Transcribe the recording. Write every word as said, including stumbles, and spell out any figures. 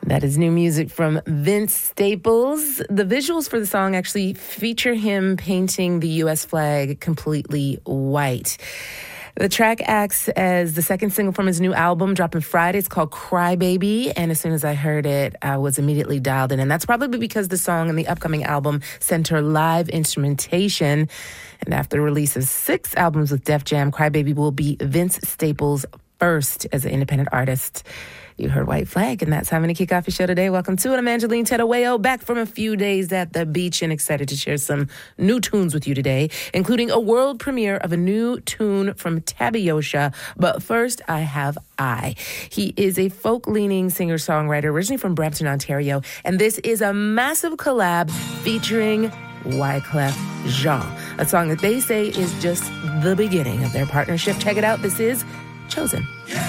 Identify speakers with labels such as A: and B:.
A: That is new music from Vince Staples. The visuals for the song actually feature him painting the U S flag completely white. The track acts as the second single from his new album, dropping Friday. It's called Cry Baby, and as soon as I heard it, I was immediately dialed in. And that's probably because the song and the upcoming album center live instrumentation. And after the release of six albums with Def Jam, Cry Baby will be Vince Staples' first as an independent artist. You heard White Flag, and that's how I'm going to kick off your show today. Welcome to it. I'm Angeline Tedawayo, back from a few days at the beach and excited to share some new tunes with you today, including a world premiere of a new tune from Tabiyosha. But first, I have I. He is a folk-leaning singer-songwriter originally from Brampton, Ontario, and this is a massive collab featuring Wyclef Jean, a song that they say is just the beginning of their partnership. Check it out. This is Chosen.